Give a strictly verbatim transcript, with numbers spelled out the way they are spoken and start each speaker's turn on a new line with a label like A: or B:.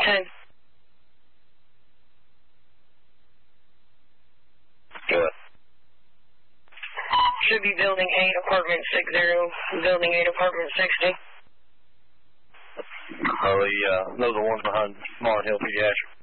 A: ten.
B: Go ahead.
A: Should be building eight, apartment six zero, building eight, apartment sixty.
B: Harley, uh, those are the ones behind Martin Hill Pediatrics.